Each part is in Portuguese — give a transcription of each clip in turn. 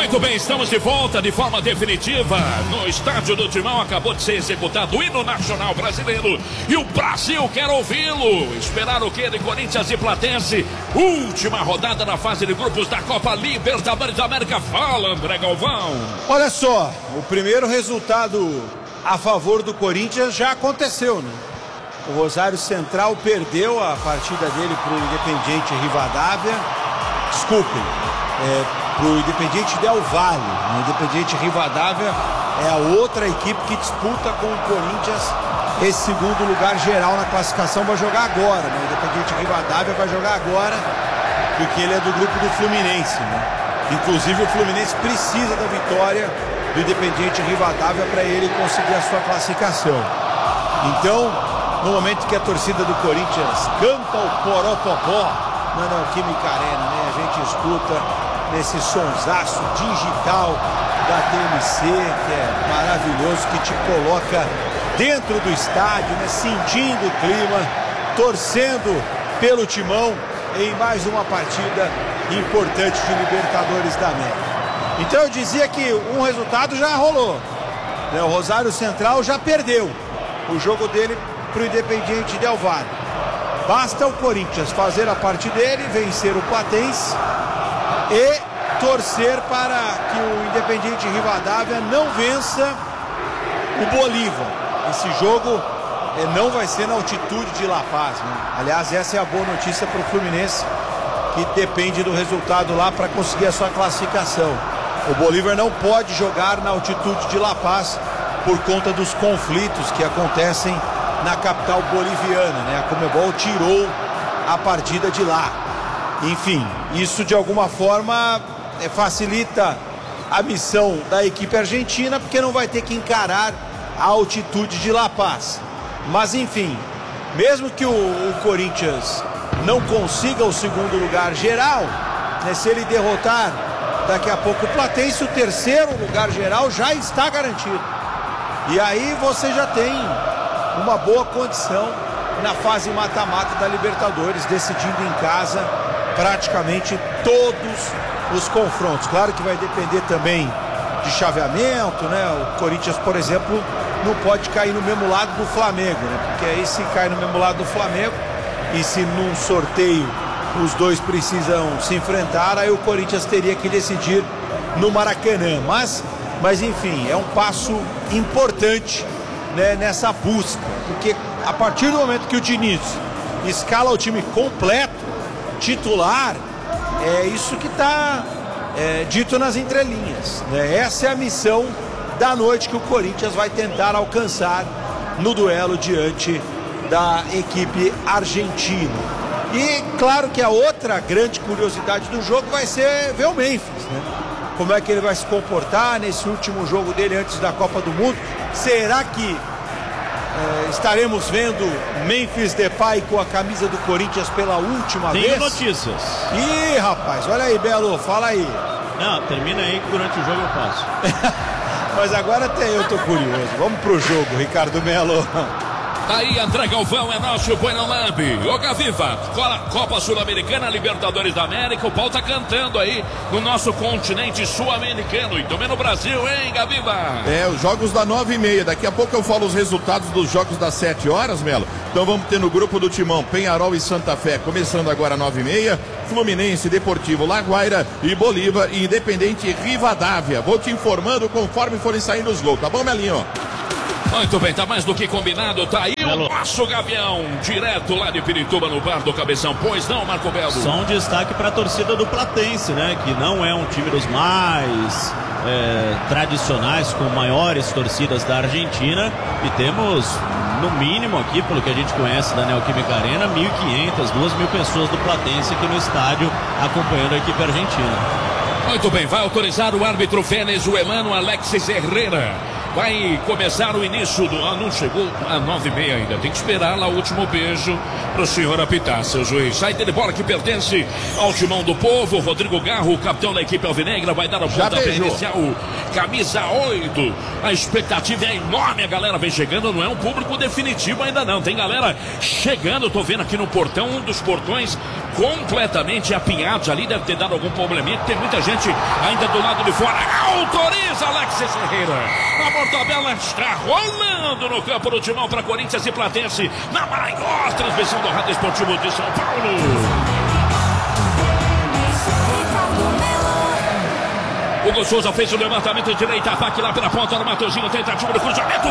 Muito bem, estamos de volta de forma definitiva no estádio do Timão. Acabou de ser executado o hino nacional brasileiro e o Brasil quer ouvi-lo. Esperar o que de Corinthians e Platense? Última rodada na fase de grupos da Copa Libertadores da América. Fala, André Galvão. Olha só, o primeiro resultado a favor do Corinthians já aconteceu, né? O Rosário Central perdeu a partida dele para o Independiente Rivadavia. Desculpem, para o Independiente Del Valle. O Independiente Rivadavia é a outra equipe que disputa com o Corinthians esse segundo lugar geral na classificação. Vai jogar agora, né? O Independiente Rivadavia vai jogar agora, porque ele é do grupo do Fluminense, né? Inclusive o Fluminense precisa da vitória do Independiente Rivadavia para ele conseguir a sua classificação. Então, no momento que a torcida do Corinthians canta o Poropopó na Neoquímica Arena, né? A gente escuta nesse sonsaço digital da TMC, que é maravilhoso, que te coloca dentro do estádio, né? Sentindo o clima, torcendo pelo Timão em mais uma partida importante de Libertadores da América. Então eu dizia que um resultado já rolou, né? O Rosário Central já perdeu o jogo dele para o Independiente Del Valle. Basta o Corinthians fazer a parte dele, vencer o Platense e torcer para que o Independiente Rivadavia não vença o Bolívar. Esse jogo não vai ser na altitude de La Paz, né? Aliás, essa é a boa notícia para o Fluminense, que depende do resultado lá para conseguir a sua classificação. O Bolívar não pode jogar na altitude de La Paz por conta dos conflitos que acontecem na capital boliviana, né? A Conmebol tirou a partida de lá. Enfim, isso de alguma forma facilita a missão da equipe argentina, porque não vai ter que encarar a altitude de La Paz. Mas enfim, mesmo que o Corinthians não consiga o segundo lugar geral, né, se ele derrotar daqui a pouco o Platense, o terceiro lugar geral já está garantido. E aí você já tem uma boa condição na fase mata-mata da Libertadores, decidindo em casa praticamente todos os confrontos. Claro que vai depender também de chaveamento, né? O Corinthians, por exemplo, não pode cair no mesmo lado do Flamengo, né? Porque aí se cai no mesmo lado do Flamengo e se num sorteio os dois precisam se enfrentar, aí o Corinthians teria que decidir no Maracanã. Mas enfim, é um passo importante, né, nessa busca, porque a partir do momento que o Diniz escala o time completo, titular, é isso que está dito nas entrelinhas, né? Essa é a missão da noite que o Corinthians vai tentar alcançar no duelo diante da equipe argentina. E claro que a outra grande curiosidade do jogo vai ser ver o Memphis, né? Como é que ele vai se comportar nesse último jogo dele antes da Copa do Mundo. Será que estaremos vendo Memphis Depay com a camisa do Corinthians pela última vez? Tenho notícias. Ih, rapaz, olha aí, Belo, fala aí. Não, termina aí que durante o jogo eu faço. Mas agora até eu tô curioso. Vamos pro jogo, Ricardo Melo. Aí, André Galvão, é nosso Bueno Lambi. Ô, Gaviva, Copa Sul-Americana, Libertadores da América, o pau tá cantando aí no nosso continente sul-americano e também no Brasil, hein, Gaviva? Os jogos da 9h30. Daqui a pouco eu falo os resultados dos jogos das 7 horas, Melo. Então vamos ter no grupo do Timão, Penharol e Santa Fé, começando agora 9h30. Fluminense, Deportivo Laguaira e Bolívar e Independente Rivadavia. Vou te informando conforme forem saindo os gols, tá bom, Melinho? Muito bem, tá mais do que combinado, tá aí o nosso Gavião, direto lá de Pirituba, no Bar do Cabeção. Pois não, Marco Belo? Só um destaque para a torcida do Platense, né? Que não é um time dos mais tradicionais, com maiores torcidas da Argentina. E temos, no mínimo aqui, pelo que a gente conhece da Neoquímica Arena, 1.500, 2.000 pessoas do Platense aqui no estádio acompanhando a equipe argentina. Muito bem, vai autorizar o árbitro venezuelano Alexis Herrera. vai começar o início do... não chegou a 9h30 ainda. Tem que esperar lá o último beijo pro senhor apitar, seu juiz. Saída de bola que pertence ao timão do povo. Rodrigo Garro, capitão da equipe alvinegra, vai dar o pontapé inicial. Camisa 8. A expectativa é enorme. A galera vem chegando. Não é um público definitivo ainda não. Tem galera chegando. Eu tô vendo aqui no portão, um dos portões completamente apinhados ali. Deve ter dado algum probleminha. Tem muita gente ainda do lado de fora. Autoriza Alexis Ferreira. A mortadela está rolando no campo do timão para Corinthians e Platense. Na maior transmissão do Rádio Esportivo de São Paulo. Hugo Souza fez o levantamento direito, ataque lá pela ponta do Mateuzinho, tentativa do cruzamento,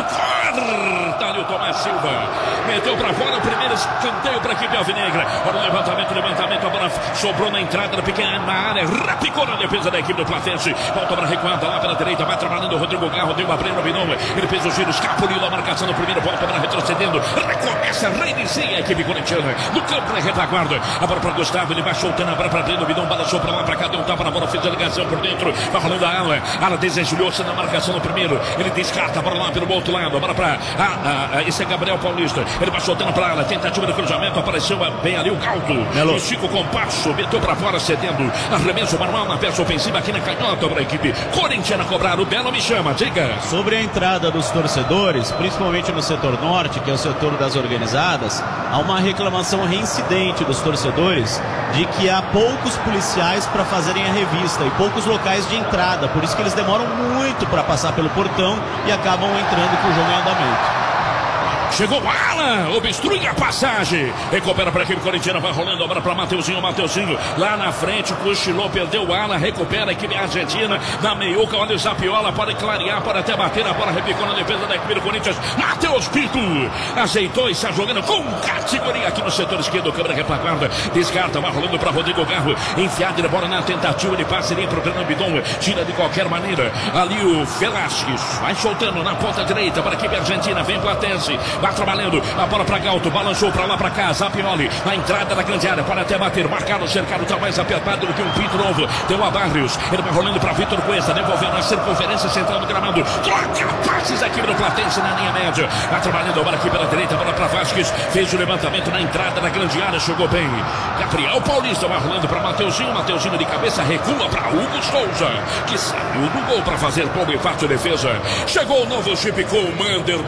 corta ali o Tomás Silva, meteu pra fora o primeiro escanteio pra equipe alvinegra. Olha o levantamento, a bola sobrou na entrada da pequena área, rapicou na defesa da equipe do Platense, volta pra recuada lá pela direita, vai trabalhando o Rodrigo Garro, deu a Breno Binon, ele fez o giro, escapuliu a marcação no primeiro, volta para retrocedendo, recomeça, reinicia a equipe corintiana, no campo da retaguarda, a bola pra Gustavo, ele vai soltando a bola pra Breno Binon, balançou pra lá, pra cá, deu um tapa na bola, fez a ligação por dentro, vai rolando a ala desenjulhou-se na marcação no primeiro, ele descarta a bola lá pelo outro lado, a bola pra esse é Gabriel Paulista, ele vai soltando pra ala, tentativa de cruzamento, apareceu bem ali o Galdo, o Chico Compasso, meteu pra fora, cedendo, arremesso manual na peça ofensiva aqui na canhota pra equipe corintiana cobrar, o Belo me chama, diga. Sobre a entrada dos torcedores, principalmente no setor norte, que é o setor das organizadas, há uma reclamação reincidente dos torcedores de que há poucos policiais para fazerem a revista e poucos locais de entrada, por isso que eles demoram muito para passar pelo portão e acabam entrando com o jogo em andamento. Chegou Alan, obstrui a passagem, recupera para a equipe corintiana, vai rolando a bola para Mateuzinho, lá na frente, cochilou, perdeu o Alan, recupera a equipe argentina, na meiuca, olha o Zapiola, pode clarear, pode até bater, a bola repicou na defesa da equipe do Corinthians, Matheus Pinto, ajeitou e está jogando com categoria aqui no setor esquerdo, câmera retaguarda, descarta, vai rolando para Rodrigo Garro, enfiada de bola na tentativa de passe ali para o Breno Bidon, tira de qualquer maneira, ali o Velasquez, vai soltando na ponta direita para a equipe argentina, vem Platense, vai trabalhando, a bola para Galto, balançou para lá para cá, Zapioli, na entrada da grande área, pode até bater, marcado, cercado, tá mais apertado do que um pinto novo, deu a Barrios, ele vai rolando para Vitor Cuesta, devolvendo a circunferência central do gramado, troca passes aqui no Platense na linha média, vai trabalhando a bola aqui pela direita, a bola para Vasquez, fez o levantamento na entrada da grande área, chegou bem, Gabriel Paulista vai rolando para Mateuzinho de cabeça, recua para Hugo Souza, que saiu do gol para fazer gol e fácil defesa, chegou o novo Jeep Commander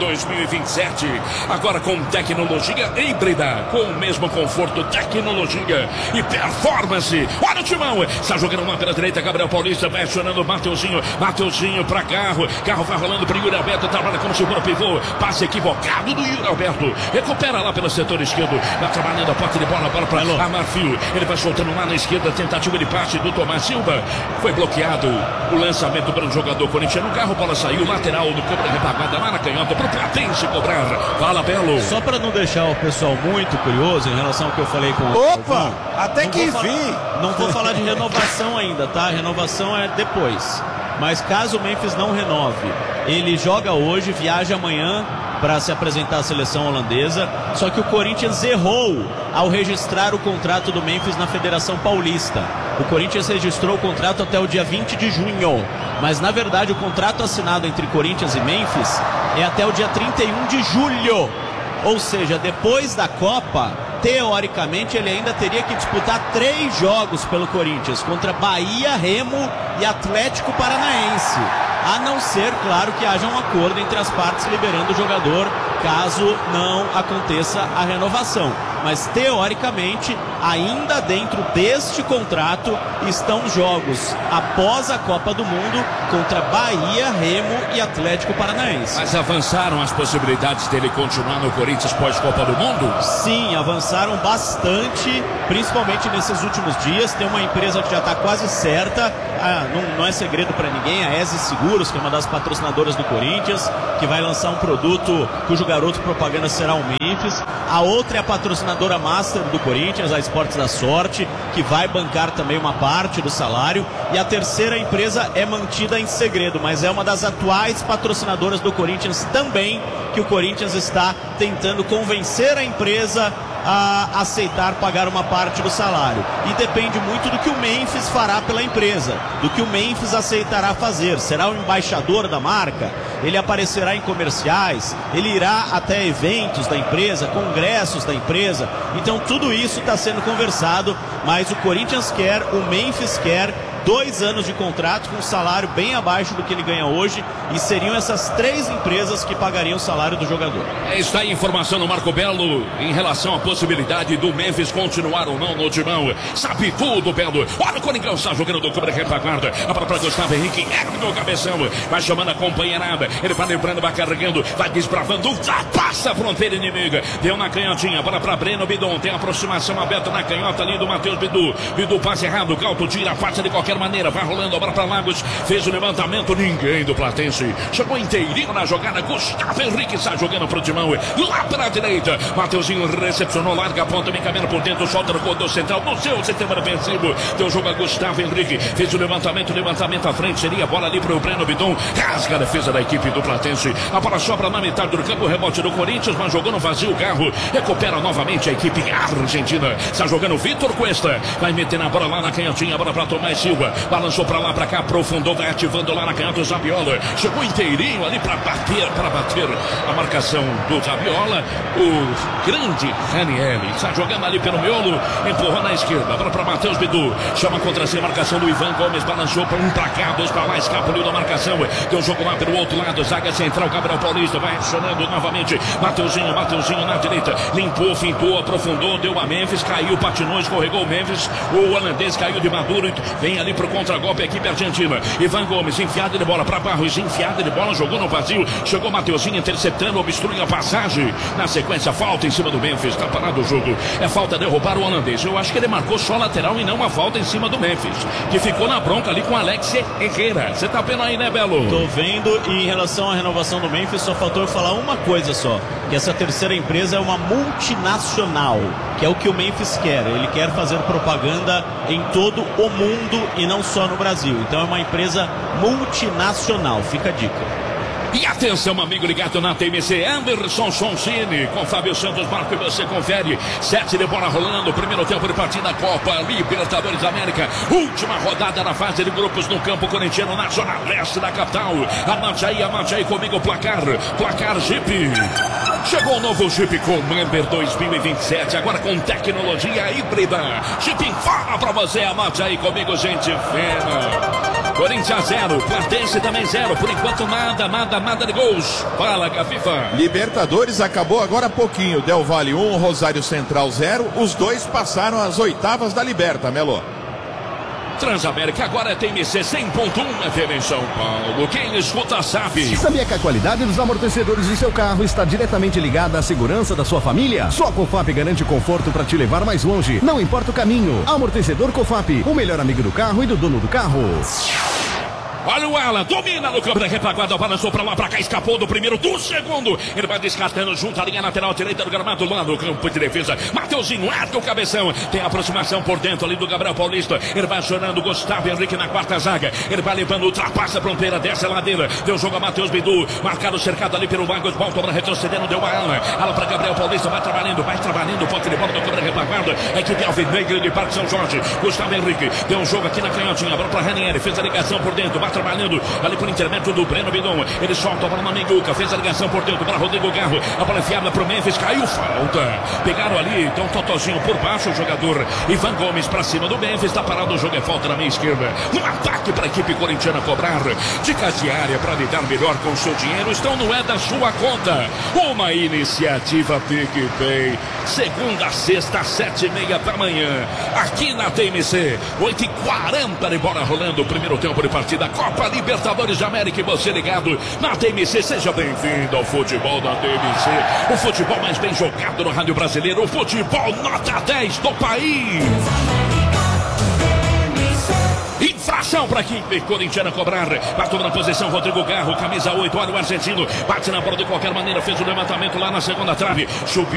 2027, agora com tecnologia híbrida, com o mesmo conforto, tecnologia e performance. Olha o timão, está jogando lá pela direita, Gabriel Paulista vai acionando Mateuzinho para Garro vai rolando para Yuri Alberto, trabalha como seguro pivô, passe equivocado do Yuri Alberto, recupera lá pelo setor esquerdo, vai trabalhando a porta de bola para Amarfio, ele vai soltando lá na esquerda, tentativa de passe do Tomás Silva, foi bloqueado o lançamento para o jogador corintiano, Garro, bola saiu, lateral do campo da retaguarda lá na canhota, para o Platense cobrar. Fala, Belo. Só para não deixar o pessoal muito curioso em relação ao que eu falei com o... Opa, até que enfim. Não vou falar de renovação ainda, tá? Renovação é depois. Mas caso o Memphis não renove, ele joga hoje, viaja amanhã para se apresentar à seleção holandesa, só que o Corinthians errou ao registrar o contrato do Memphis na Federação Paulista. O Corinthians registrou o contrato até o dia 20 de junho, mas na verdade o contrato assinado entre Corinthians e Memphis é até o dia 31 de julho, ou seja, depois da Copa, teoricamente ele ainda teria que disputar 3 jogos pelo Corinthians, contra Bahia, Remo e Atlético Paranaense, a não ser, claro, que haja um acordo entre as partes liberando o jogador caso não aconteça a renovação. Mas teoricamente, ainda dentro deste contrato estão jogos após a Copa do Mundo contra Bahia, Remo e Atlético Paranaense. Mas avançaram as possibilidades dele continuar no Corinthians pós-Copa do Mundo? Sim, avançaram bastante, principalmente nesses últimos dias. Tem uma empresa que já está quase certa, não é segredo para ninguém, a ESE Seguros, que é uma das patrocinadoras do Corinthians, que vai lançar um produto cujo garoto propaganda será o Memphis. A outra é a patrocinadora Master do Corinthians, a Esportes da Sorte, que vai bancar também uma parte do salário. E a terceira empresa é mantida em segredo, mas é uma das atuais patrocinadoras do Corinthians também, que o Corinthians está tentando convencer a empresa a aceitar pagar uma parte do salário. E depende muito do que o Memphis fará pela empresa, do que o Memphis aceitará fazer. Será o embaixador da marca? Ele aparecerá em comerciais? Ele irá até eventos da empresa, congressos da empresa? Então tudo isso está sendo conversado, mas o Corinthians quer, o Memphis quer 2 anos de contrato com um salário bem abaixo do que ele ganha hoje, e seriam essas 3 empresas que pagariam o salário do jogador. Está aí a informação no Marco Belo em relação à possibilidade do Memphis continuar ou não no timão. Sabe tudo, Belo. Olha o Coringão, está jogando do Cobra Retaguarda. A bola para Gustavo Henrique, ergue no cabeção, vai chamando a companheirada. Ele vai lembrando, vai carregando, vai desbravando, ultrapassa a fronteira inimiga. Deu na canhotinha, bola para Breno Bidon. Tem aproximação aberta na canhota ali do Matheus Bidu. Bidu passa errado, Galto tira, passa de qualquer maneira, vai rolando a bola para Lagos, fez o levantamento, ninguém do Platense, chegou inteirinho na jogada, Gustavo Henrique está jogando pro timão, lá para a direita, Mateuzinho recepcionou, larga a ponta, vem caminhando por dentro, solta no corredor central, no seu sistema defensivo, deu jogo a Gustavo Henrique, fez o levantamento à frente, seria a bola ali pro Breno Bidon, rasga a defesa da equipe do Platense, a bola sobra na metade do campo, rebote do Corinthians, mas jogou no vazio o carro, recupera novamente a equipe argentina, está jogando Vitor Cuesta, vai meter na bola lá na canhotinha, a bola para Tomás Silva, balançou pra lá, pra cá, aprofundou, vai ativando lá na canhota o Zabiola. Chegou inteirinho ali pra bater a marcação do Zabiola. O grande Raniel está jogando ali pelo miolo, empurrou na esquerda, agora pra Matheus Bidu. Chama contra si a marcação do Ivan Gomes, balançou pra um pra cá, 2 pra lá, escapuliu da marcação. Deu jogo lá pelo outro lado, zaga central, Gabriel Paulista, vai acionando novamente. Mateuzinho na direita, limpou, fintou, aprofundou, deu a Memphis, caiu, patinou, escorregou o Memphis. O holandês caiu de maduro, vem ali pro contra-golpe a equipe argentina. Ivan Gomes, enfiada de bola para Barros, enfiada de bola, jogou no vazio, chegou Mateuzinho interceptando, obstrui a passagem. Na sequência, falta em cima do Memphis, tá parado o jogo. É falta derrubar o holandês. Eu acho que ele marcou só lateral e não uma falta em cima do Memphis, que ficou na bronca ali com Alex Herrera. Você tá vendo aí, né, Belo? Tô vendo, e em relação à renovação do Memphis, só faltou eu falar uma coisa só, que essa terceira empresa é uma multinacional, que é o que o Memphis quer. Ele quer fazer propaganda em todo o mundo e não só no Brasil. Então é uma empresa multinacional, fica a dica. E atenção, amigo ligado na TMC, Anderson Sonsini, com Fábio Santos Marco, e você confere. 7 de bola rolando, primeiro tempo de partida, Copa Libertadores da América, última rodada na fase de grupos no campo corintiano, na zona leste da capital. Amante aí comigo, placar Jeep. Chegou o novo Jeep Commander 2027, agora com tecnologia híbrida. Jeep fala pra você, amante aí comigo, gente fina. Corinthians 0, Platense também 0, por enquanto nada de gols. Fala, Gafifa. Libertadores acabou agora há pouquinho, Del Valle 1, Rosário Central 0, os dois passaram às oitavas da Liberta, Melo. Transamérica agora tem TMC 100.1 FM em São Paulo. Quem escuta sabe. Sabia que a qualidade dos amortecedores de seu carro está diretamente ligada à segurança da sua família? Só a Cofap garante conforto para te levar mais longe, não importa o caminho. Amortecedor Cofap, o melhor amigo do carro e do dono do carro. Olha o Alan, domina no campo da retaguarda, balançou pra lá, pra cá, escapou do primeiro, do segundo. Ele vai descartando junto à linha lateral direita do gramado, lá no campo de defesa. Mateuzinho, arca o cabeção. Tem aproximação por dentro ali do Gabriel Paulista. Ele vai acionando Gustavo Henrique na quarta zaga. Ele vai levando, ultrapassa a fronteira, desce a ladeira. Deu jogo a Matheus Bidu, marcado, cercado ali pelo Vargas, volta retrocedendo, deu a Alan. Alan pra Gabriel Paulista, vai trabalhando, o ponto de bola do campo da retaguarda. A equipe alvinegra de Parque São Jorge. Gustavo Henrique, deu um jogo aqui na canhotinha, bola pra Ranieri, fez a ligação por dentro, vai trabalhando ali por intermédio do Breno Bidon. Ele solta a bola na Menguca, fez a ligação por dentro para Rodrigo Garro. A bola enfiada pro Memphis, caiu, falta. Pegaram ali, então Totozinho por baixo, o jogador Ivan Gomes pra cima do Memphis, tá parado, o jogo é falta na meia esquerda. No ataque para a equipe corintiana cobrar. Dicas de área para lidar melhor com o seu dinheiro estão no É da Sua Conta. Uma iniciativa PicPay. Segunda a sexta, 7h30 da manhã. Aqui na TMC, 8h40 de bola rolando, primeiro tempo de partida, Copa Libertadores da América, e você ligado na TMC, seja bem-vindo ao futebol da TMC, o futebol mais bem jogado no rádio brasileiro, o futebol nota 10 do país. Infração para a equipe corintiana cobrar. Bateu na posição Rodrigo Garro, camisa 8, olha o argentino, bate na bola de qualquer maneira, fez o levantamento lá na segunda trave, subiu